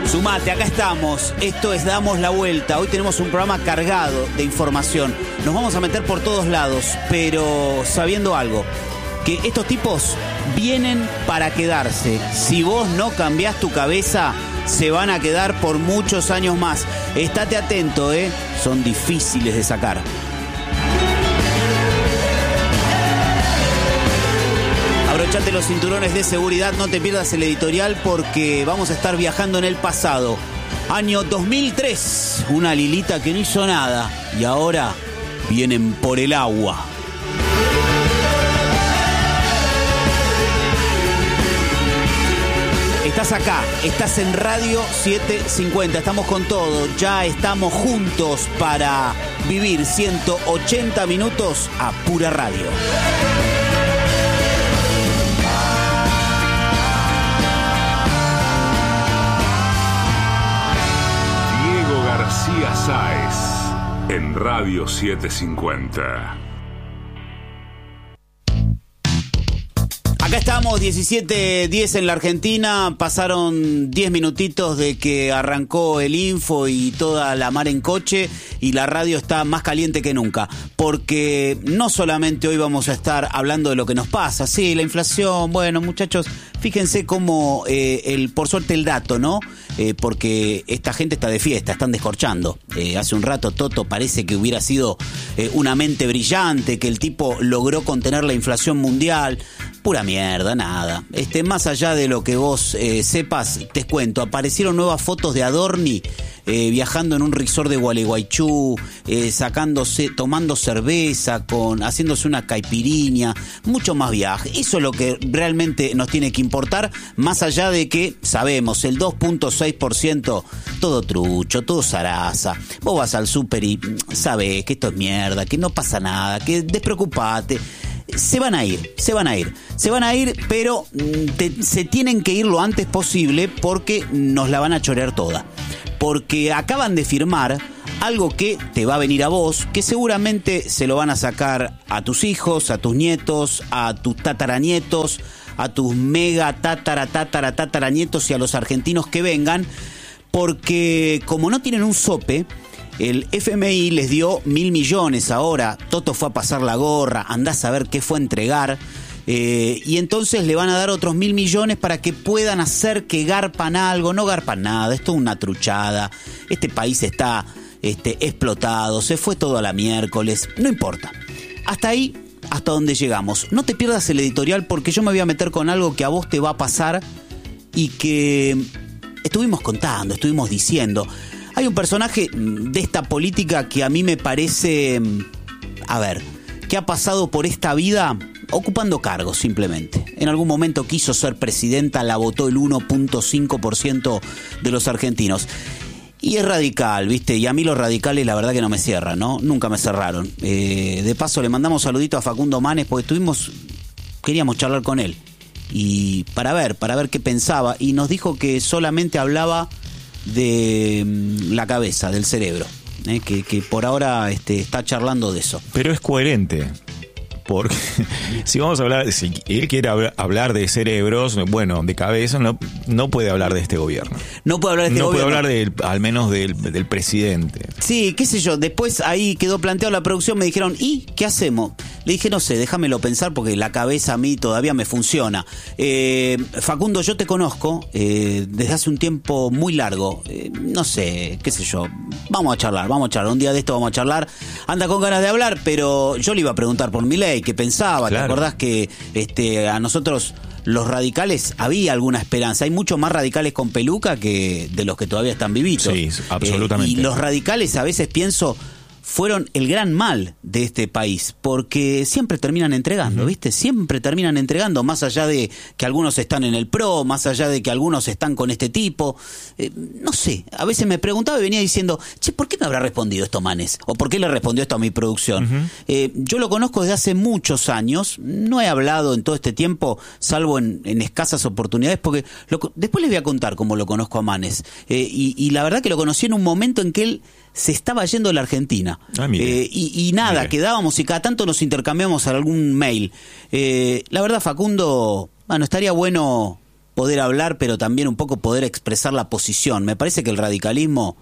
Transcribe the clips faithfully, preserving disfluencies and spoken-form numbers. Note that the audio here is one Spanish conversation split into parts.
Sumate, acá estamos. Esto es Damos la Vuelta. Hoy tenemos un programa cargado de información. Nos vamos a meter por todos lados, pero sabiendo algo, que estos tipos vienen para quedarse. Si vos no cambiás tu cabeza, se van a quedar por muchos años más. Estate atento, ¿eh? Son difíciles de sacar. Abrochate los cinturones de seguridad, no te pierdas el editorial porque vamos a estar viajando en el pasado. Año dos mil tres, una Lilita que no hizo nada y ahora vienen por el agua. Estás acá, estás en Radio setecientos cincuenta, estamos con todo, ya estamos juntos para vivir ciento ochenta minutos a pura radio. García Sáez en Radio setecientos cincuenta. Acá estamos, diecisiete diez en la Argentina, pasaron diez minutitos de que arrancó el info y toda la mar en coche y la radio está más caliente que nunca, porque no solamente hoy vamos a estar hablando de lo que nos pasa, sí, la inflación, bueno muchachos, fíjense cómo, eh, el, por suerte el dato, ¿no? Eh, porque esta gente está de fiesta, están descorchando. Eh, hace un rato Toto parece que hubiera sido eh, una mente brillante, que el tipo logró contener la inflación mundial. Pura mierda, nada. Este, más allá de lo que vos eh, sepas, te cuento, aparecieron nuevas fotos de Adorni eh, viajando en un resort de Gualeguaychú, eh, sacándose, tomando cerveza, con, haciéndose una caipirinha, mucho más viaje. Eso es lo que realmente nos tiene que importar, más allá de que sabemos, el dos punto seis por ciento, todo trucho, todo zaraza. Vos vas al súper y sabés que esto es mierda, que no pasa nada, que despreocupate. Se van a ir, se van a ir, se van a ir, pero te, se tienen que ir lo antes posible porque nos la van a chorear toda. Porque acaban de firmar algo que te va a venir a vos, que seguramente se lo van a sacar a tus hijos, a tus nietos, a tus tataranietos, a tus mega tatara, tatara, tataranietos y a los argentinos que vengan, porque como no tienen un sope, el F M I les dio mil millones ahora. Toto fue a pasar la gorra, andás a ver qué fue a entregar. Eh, y entonces le van a dar otros mil millones para que puedan hacer que garpan algo. No garpan nada, esto es una truchada. Este país está este, explotado, se fue todo a la miércoles. No importa. Hasta ahí, hasta donde llegamos. No te pierdas el editorial porque yo me voy a meter con algo que a vos te va a pasar y que estuvimos contando, estuvimos diciendo. Hay un personaje de esta política que a mí me parece, a ver, que ha pasado por esta vida ocupando cargos simplemente. En algún momento quiso ser presidenta, la votó el uno punto cinco por ciento de los argentinos. Y es radical, ¿viste? Y a mí los radicales la verdad que no me cierran, ¿no? Nunca me cerraron. Eh, de paso le mandamos saludito a Facundo Manes porque estuvimos, queríamos charlar con él. Y para ver, para ver qué pensaba. Y nos dijo que solamente hablaba de la cabeza, del cerebro, ¿eh? que, que por ahora este, está charlando de eso. Pero es coherente, porque si vamos a hablar, si él quiere hablar de cerebros, bueno, de cabeza, no, no puede hablar de este gobierno. No puede hablar de este no gobierno. No puede hablar del, al menos del, del presidente. Sí, qué sé yo, después ahí quedó planteado la producción, me dijeron, ¿y qué hacemos? Le dije, no sé, déjamelo pensar porque la cabeza a mí todavía me funciona. Eh, Facundo, yo te conozco eh, desde hace un tiempo muy largo. Eh, no sé, qué sé yo. Vamos a charlar, vamos a charlar. Un día de esto vamos a charlar. Anda con ganas de hablar, pero yo le iba a preguntar por Milei, qué pensaba. Claro. ¿Te acordás que este, a nosotros los radicales había alguna esperanza? Hay muchos más radicales con peluca que de los que todavía están vivitos. Sí, absolutamente. Eh, y los radicales a veces pienso fueron el gran mal de este país, porque siempre terminan entregando, uh-huh. ¿viste? Siempre terminan entregando, más allá de que algunos están en el PRO, más allá de que algunos están con este tipo. Eh, no sé, a veces me preguntaba y venía diciendo, che, ¿por qué me habrá respondido esto Manes? ¿O por qué le respondió esto a mi producción? Uh-huh. Eh, yo lo conozco desde hace muchos años, no he hablado en todo este tiempo, salvo en, en escasas oportunidades, porque lo, después les voy a contar cómo lo conozco a Manes. Eh, y, y la verdad que lo conocí en un momento en que él se estaba yendo de la Argentina. Ah, eh, y, y nada, mire. Quedábamos y cada tanto nos intercambiamos algún mail. Eh, la verdad, Facundo, bueno, estaría bueno poder hablar, pero también un poco poder expresar la posición. Me parece que el radicalismo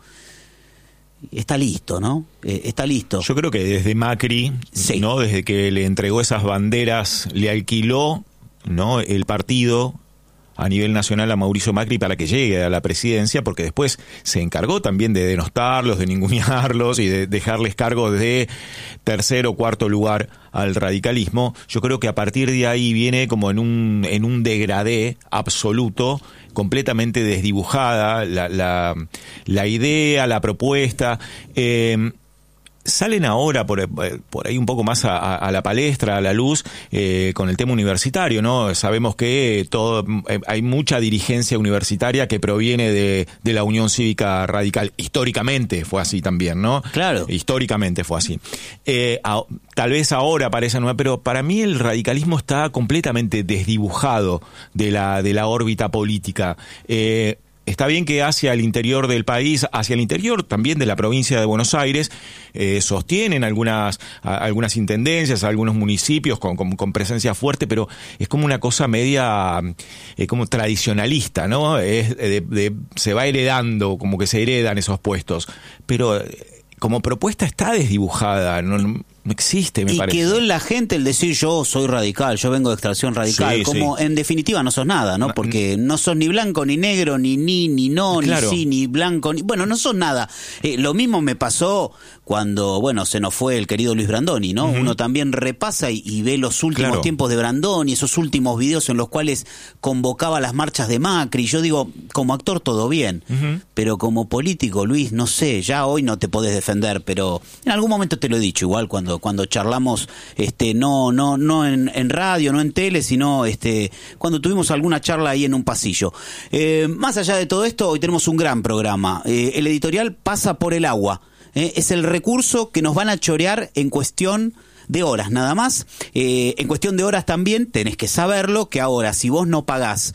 está listo, ¿no? Eh, está listo. Yo creo que desde Macri, sí. ¿no? Desde que le entregó esas banderas, le alquiló, ¿no?, el partido a nivel nacional a Mauricio Macri para que llegue a la presidencia, porque después se encargó también de denostarlos, de ningunearlos y de dejarles cargos de tercer o cuarto lugar al radicalismo. Yo creo que a partir de ahí viene como en un en un degradé absoluto, completamente desdibujada la la, la idea, la propuesta. Eh, Salen ahora por, por ahí un poco más a, a la palestra, a la luz, eh, con el tema universitario, ¿no? Sabemos que todo eh, hay mucha dirigencia universitaria que proviene de, de la Unión Cívica Radical. Históricamente fue así también, ¿no? Claro. Históricamente fue así. Eh, a, tal vez ahora parece nueva, pero para mí el radicalismo está completamente desdibujado de la, de la órbita política. Eh, Está bien que hacia el interior del país, hacia el interior también de la provincia de Buenos Aires, eh, sostienen algunas, a, algunas intendencias, algunos municipios con, con, con presencia fuerte, pero es como una cosa media eh, como tradicionalista, ¿no? Es de, de, se va heredando, como que se heredan esos puestos, pero eh, como propuesta está desdibujada, no, no existe, me y parece. Y quedó en la gente el decir yo soy radical, yo vengo de extracción radical, sí, como sí. En definitiva no sos nada, ¿no? Porque no sos ni blanco, ni negro, ni ni, ni no, claro. ni sí, ni blanco, ni... Bueno, no sos nada. Eh, lo mismo me pasó cuando, bueno, se nos fue el querido Luis Brandoni, ¿no? Uh-huh. Uno también repasa y, y ve los últimos claro. tiempos de Brandoni, esos últimos videos en los cuales convocaba las marchas de Macri. Yo digo, como actor todo bien, uh-huh. pero como político, Luis, no sé, ya hoy no te podés defender, pero en algún momento te lo he dicho, igual cuando, cuando charlamos Este, no, no, no en, en radio, no en tele, sino este, cuando tuvimos alguna charla ahí en un pasillo. Eh, más allá de todo esto, hoy tenemos un gran programa. Eh, el editorial pasa por el agua. Eh, es el recurso que nos van a chorear en cuestión de horas, nada más. Eh, en cuestión de horas también tenés que saberlo, que ahora si vos no pagás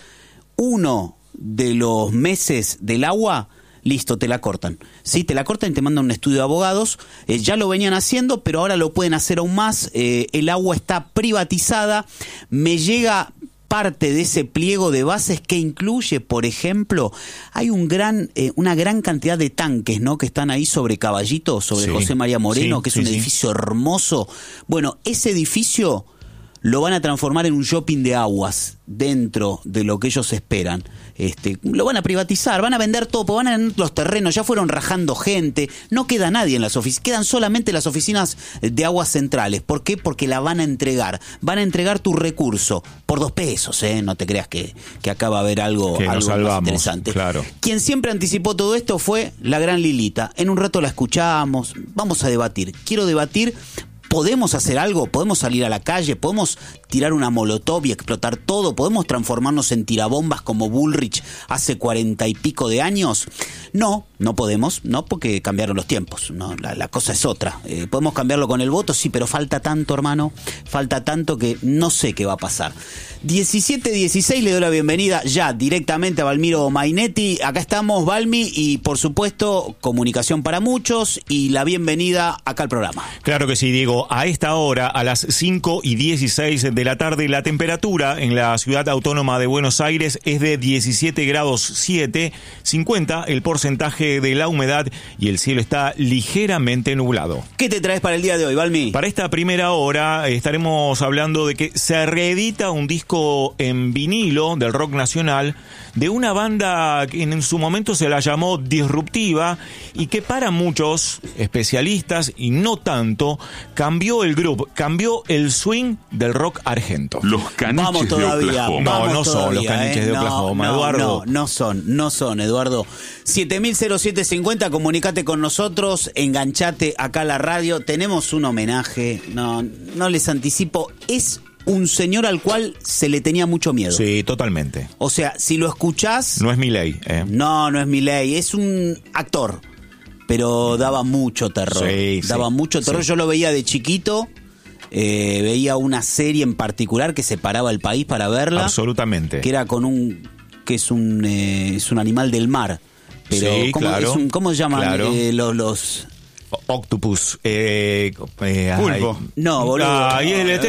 uno de los meses del agua, listo, te la cortan. Sí, te la cortan y te mandan un estudio de abogados. Eh, ya lo venían haciendo, pero ahora lo pueden hacer aún más. Eh, el agua está privatizada. Me llega parte de ese pliego de bases que incluye, por ejemplo, hay un gran, eh, una gran cantidad de tanques, ¿no?, que están ahí sobre Caballito, sobre sí. José María Moreno, sí, que es sí, un sí. edificio hermoso. Bueno, ese edificio lo van a transformar en un shopping de aguas dentro de lo que ellos esperan. Este, lo van a privatizar, van a vender todo, pues van a vender los terrenos, ya fueron rajando gente, no queda nadie en las oficinas, quedan solamente las oficinas de aguas centrales. ¿Por qué? Porque la van a entregar, van a entregar tu recurso por dos pesos, ¿eh? No te creas que, que acá va a haber algo, que algo nos salvamos, más interesante. Claro. Quien siempre anticipó todo esto fue la gran Lilita. En un rato la escuchamos, vamos a debatir, quiero debatir. ¿Podemos hacer algo? ¿Podemos salir a la calle? ¿Podemos tirar una molotov y explotar todo? ¿Podemos transformarnos en tirabombas como Bullrich hace cuarenta y pico de años? No, no podemos, no, porque cambiaron los tiempos. No, la, la cosa es otra. Eh, ¿Podemos cambiarlo con el voto? Sí, pero falta tanto, hermano. Falta tanto que no sé qué va a pasar. diecisiete dieciséis, le doy la bienvenida ya directamente a Valmiro Mainetti. Acá estamos, Valmi, y por supuesto, comunicación para muchos y la bienvenida acá al programa. Claro que sí, Diego. A esta hora, a las cinco y dieciséis de la tarde, la temperatura en la ciudad autónoma de Buenos Aires es de diecisiete grados siete, cincuenta el porcentaje de la humedad y el cielo está ligeramente nublado. ¿Qué te traes para el día de hoy, Valmi? Para esta primera hora estaremos hablando de que se reedita un disco en vinilo del rock nacional de una banda que en su momento se la llamó disruptiva y que para muchos especialistas y no tanto cambió el grupo, cambió el swing del rock argento. Los caniches vamos todavía, de Oklahoma. No, vamos no son todavía, los caniches eh. de Oklahoma, no, Eduardo. No, no son, no son, Eduardo. siete mil siete cincuenta, comunicate con nosotros, enganchate acá a la radio. Tenemos un homenaje, no, no les anticipo, es un señor al cual se le tenía mucho miedo. Sí, totalmente. O sea, si lo escuchás... No es Milei, ¿eh? No, no es Milei, es un actor, pero daba mucho terror. Sí, daba sí, mucho terror, sí. Yo lo veía de chiquito, eh, veía una serie en particular que separaba el país para verla. Absolutamente. Que era con un... que es un, eh, es un animal del mar. Pero Sí, ¿cómo, claro, es un, ¿cómo se llaman claro. eh, los... los Octopus. Eh, eh, Pulpo. ay. No, boludo. Ahí es el este-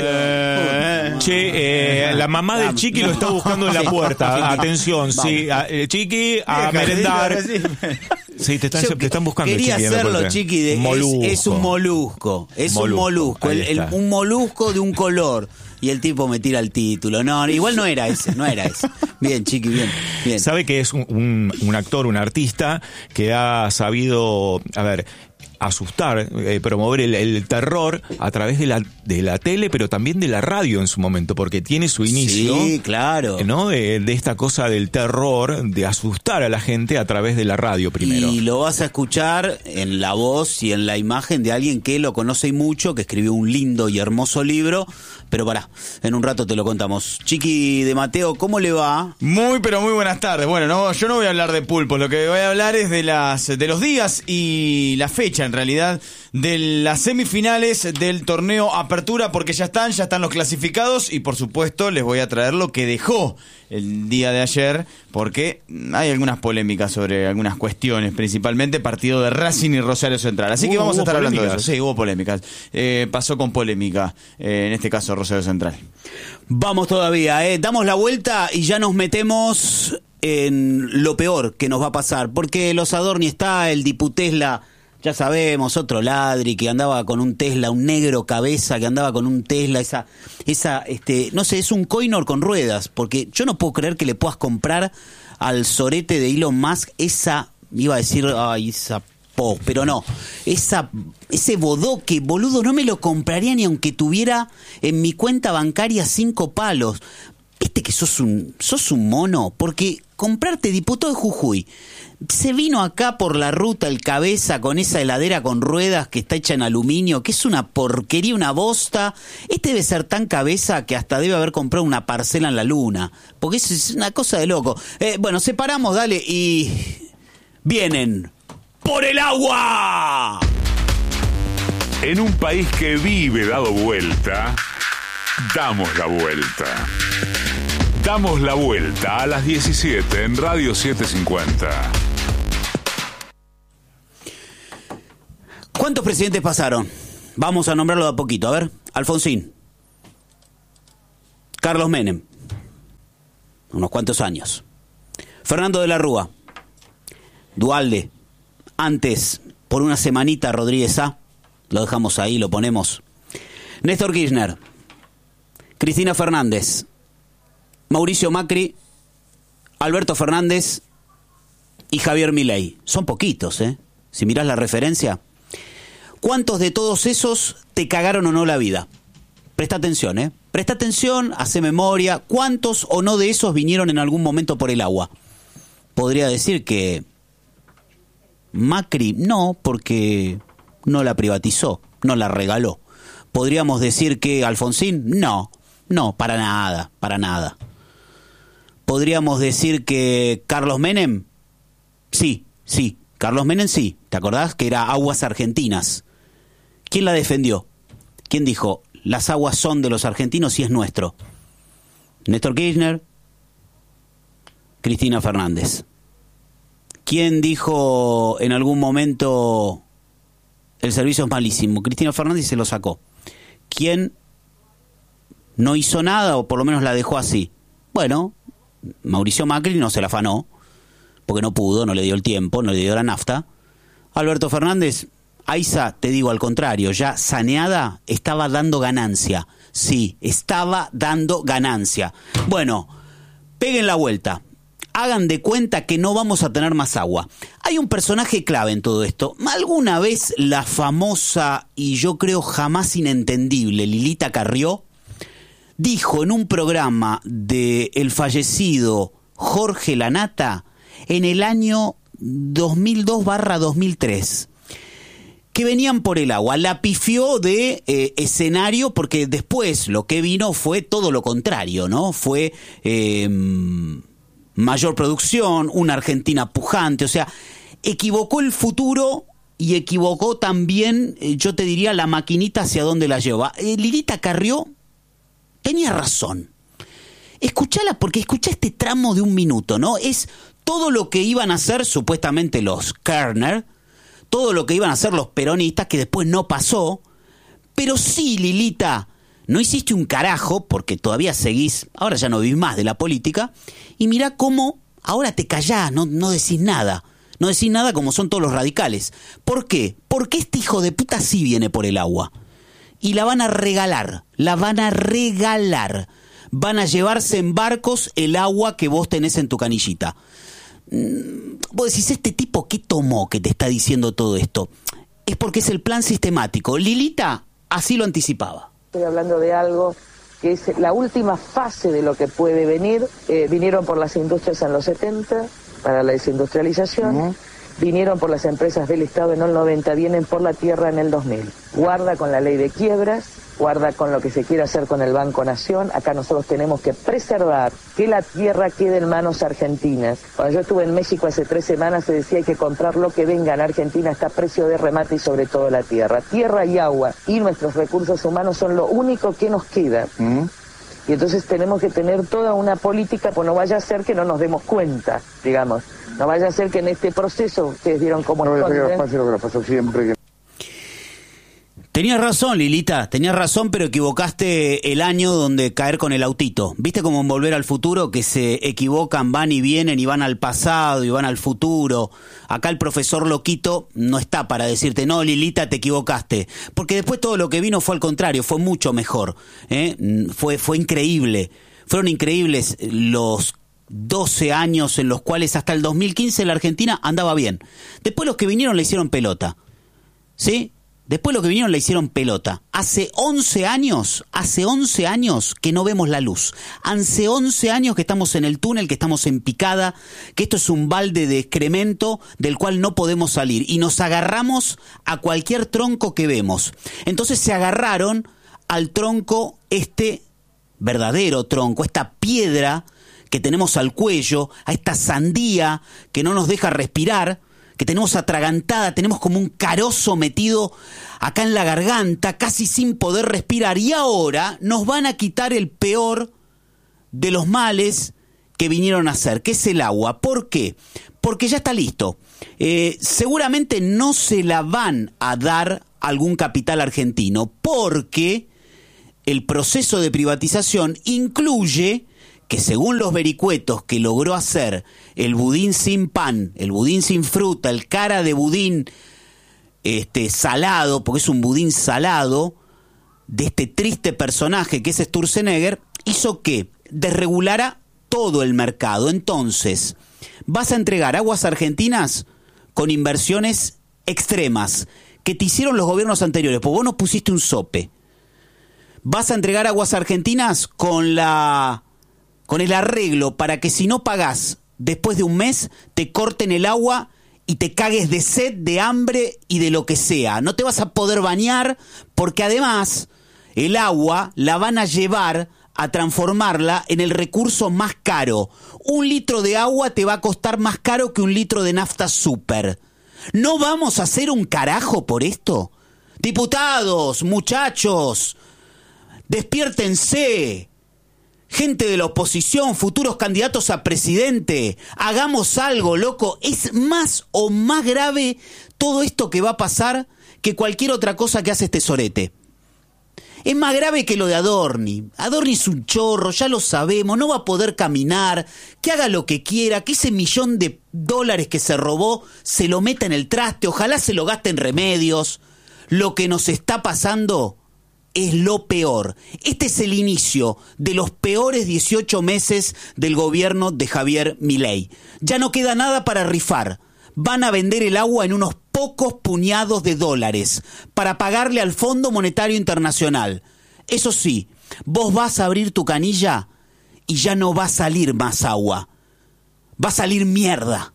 Eh, Che, eh, la mamá del Chiqui lo está buscando en la puerta. Chiqui. Atención, Vamos. sí. a- eh, Chiqui, a Deja, merendar. deja, Sí, te están, Yo te están buscando. Quería Chiqui, en la hacerlo, puerta. Chiqui. De, es, Molusco. es un molusco. Es Molusco, un molusco. ahí el- el- está. un molusco de un color. Y el tipo me tira el título. No, igual no era ese, no era ese. Bien, Chiqui, bien. bien. Sabe que es un, un, un actor, un artista que ha sabido, a ver, asustar, eh, promover el, el terror a través de la, de la tele, pero también de la radio en su momento, porque tiene su inicio, Sí, claro. ¿no? De, de esta cosa del terror, de asustar a la gente a través de la radio primero. Y lo vas a escuchar en la voz y en la imagen de alguien que lo conoce mucho, que escribió un lindo y hermoso libro. Pero pará, en un rato te lo contamos. Chiqui de Mateo, ¿cómo le va? Muy, pero muy buenas tardes. Bueno, no, yo no voy a hablar de pulpo, lo que voy a hablar es de las de los días y la fecha, en realidad, de las semifinales del torneo Apertura, porque ya están, ya están los clasificados y por supuesto les voy a traer lo que dejó el día de ayer, porque hay algunas polémicas sobre algunas cuestiones, principalmente partido de Racing y Rosario Central. Así que Hubo- vamos a hubo estar hablando de polémicas. eso. Sí, hubo polémicas. Eh, pasó con polémica, eh, en este caso Rosario Central. Vamos todavía, ¿eh? Damos la vuelta y ya nos metemos en lo peor que nos va a pasar. Porque los Adorni está, el Diputesla, ya sabemos, otro ladri que andaba con un Tesla, un negro cabeza que andaba con un Tesla, esa, esa, este, no sé, es un Coinor con ruedas. Porque yo no puedo creer que le puedas comprar al sorete de Elon Musk esa, iba a decir, ay, esa po, pero no, esa, ese bodoque, boludo, no me lo compraría ni aunque tuviera en mi cuenta bancaria cinco palos. Viste que sos un, sos un mono, porque comprarte diputado de Jujuy, se vino acá por la ruta el cabeza con esa heladera con ruedas que está hecha en aluminio, que es una porquería, una bosta. Este debe ser tan cabeza que hasta debe haber comprado una parcela en la luna, porque eso es una cosa de loco. Eh, bueno, separamos, dale, y vienen por el agua. En un país que vive dado vuelta, damos la vuelta. Damos la vuelta a las diecisiete en Radio setecientos cincuenta. ¿Cuántos presidentes pasaron? Vamos a nombrarlo de a poquito. A ver, Alfonsín. Carlos Menem. Unos cuantos años. Fernando de la Rúa. Duhalde. Antes, por una semanita, Rodríguez A. Lo dejamos ahí, lo ponemos. Néstor Kirchner. Cristina Fernández. Mauricio Macri. Alberto Fernández. Y Javier Milei. Son poquitos, ¿eh? Si mirás la referencia. ¿Cuántos de todos esos te cagaron o no la vida? Presta atención, ¿eh? Presta atención, hace memoria. ¿Cuántos o no de esos vinieron en algún momento por el agua? Podría decir que Macri no, porque no la privatizó, no la regaló. Podríamos decir que Alfonsín no, no, para nada, para nada. Podríamos decir que Carlos Menem, sí, sí, Carlos Menem sí. ¿Te acordás que era Aguas Argentinas? ¿Quién la defendió? ¿Quién dijo, las aguas son de los argentinos y es nuestro? Néstor Kirchner, Cristina Fernández. ¿Quién dijo en algún momento el servicio es malísimo? Cristina Fernández se lo sacó. ¿Quién no hizo nada o por lo menos la dejó así? Bueno, Mauricio Macri no se la afanó, porque no pudo, no le dio el tiempo, no le dio la nafta. Alberto Fernández, Aiza, te digo al contrario, ya saneada, estaba dando ganancia. Sí, estaba dando ganancia. Bueno, peguen la vuelta. Hagan de cuenta que no vamos a tener más agua. Hay un personaje clave en todo esto. Alguna vez la famosa y yo creo jamás inentendible Lilita Carrió dijo en un programa de el fallecido Jorge Lanata en el año dos mil dos barra dos mil tres que venían por el agua. La pifió de eh, escenario porque después lo que vino fue todo lo contrario, ¿no? Fue eh, mayor producción, una Argentina pujante, o sea, equivocó el futuro y equivocó también, eh, yo te diría, la maquinita hacia dónde la lleva. Eh, Lilita Carrió tenía razón. Escuchala porque escucha este tramo de un minuto, ¿no? Es todo lo que iban a hacer supuestamente los Kerner, todo lo que iban a hacer los peronistas, que después no pasó. Pero sí, Lilita, no hiciste un carajo, porque todavía seguís, ahora ya no vivís más de la política, y mirá cómo ahora te callás, no, no decís nada. No decís nada como son todos los radicales. ¿Por qué? Porque este hijo de puta sí viene por el agua. Y la van a regalar, la van a regalar. Van a llevarse en barcos el agua que vos tenés en tu canillita. Vos decís, ¿este tipo qué tomó que te está diciendo todo esto? Es porque es el plan sistemático. Lilita así lo anticipaba. Estoy hablando de algo que es la última fase de lo que puede venir. Eh, vinieron por las industrias en los setenta, para la desindustrialización. Uh-huh. Vinieron por las empresas del Estado en el noventa, vienen por la tierra en el dos mil. Guarda con la ley de quiebras, guarda con lo que se quiere hacer con el Banco Nación. Acá nosotros tenemos que preservar que la tierra quede en manos argentinas. Cuando yo estuve en México hace tres semanas se decía hay que comprar lo que venga en Argentina, está a precio de remate y sobre todo la tierra. Tierra y agua y nuestros recursos humanos son lo único que nos queda. ¿Mm? Y entonces tenemos que tener toda una política, pues no vaya a ser que no nos demos cuenta, digamos. No vaya a ser que en este proceso, ustedes vieron cómo... No, que pase lo que nos pasó siempre. Que... Tenías razón, Lilita, tenías razón, pero equivocaste el año donde caer con el autito. ¿Viste cómo en Volver al Futuro que se equivocan, van y vienen y van al pasado y van al futuro? Acá el profesor Loquito no está para decirte, no, Lilita, te equivocaste. Porque después todo lo que vino fue al contrario, fue mucho mejor. ¿eh? Fue, fue increíble. Fueron increíbles los doce años en los cuales hasta el dos mil quince la Argentina andaba bien. Después los que vinieron le hicieron pelota. ¿Sí? Después los que vinieron le hicieron pelota. Hace once años, hace once años que no vemos la luz. Hace once años que estamos en el túnel, que estamos en picada, que esto es un balde de excremento del cual no podemos salir. Y nos agarramos a cualquier tronco que vemos. Entonces se agarraron al tronco, este verdadero tronco, esta piedra que tenemos al cuello, a esta sandía que no nos deja respirar, que tenemos atragantada, tenemos como un carozo metido acá en la garganta, casi sin poder respirar. Y ahora nos van a quitar el peor de los males que vinieron a hacer, que es el agua. ¿Por qué? Porque ya está listo. Eh, seguramente no se la van a dar a algún capital argentino, porque el proceso de privatización incluye que según los vericuetos que logró hacer el budín sin pan, el budín sin fruta, el cara de budín este, salado, porque es un budín salado, de este triste personaje que es Sturzenegger, hizo que desregulara todo el mercado. Entonces, vas a entregar aguas argentinas con inversiones extremas que te hicieron los gobiernos anteriores, porque vos nos pusiste un sope. Vas a entregar aguas argentinas con la... con el arreglo para que si no pagás después de un mes, te corten el agua y te cagues de sed, de hambre y de lo que sea. No te vas a poder bañar porque además el agua la van a llevar a transformarla en el recurso más caro. Un litro de agua te va a costar más caro que un litro de nafta super. ¿No vamos a hacer un carajo por esto? Diputados, muchachos, despiértense. Gente de la oposición, futuros candidatos a presidente, hagamos algo, loco. Es más o más grave todo esto que va a pasar que cualquier otra cosa que hace este sorete. Es más grave que lo de Adorni. Adorni es un chorro, ya lo sabemos, no va a poder caminar, que haga lo que quiera, que ese millón de dólares que se robó se lo meta en el traste, ojalá se lo gaste en remedios. Lo que nos está pasando es lo peor. Este es el inicio de los peores dieciocho meses del gobierno de Javier Milei. Ya no queda nada para rifar. Van a vender el agua en unos pocos puñados de dólares para pagarle al Fondo Monetario Internacional. Eso sí, vos vas a abrir tu canilla y ya no va a salir más agua. Va a salir mierda.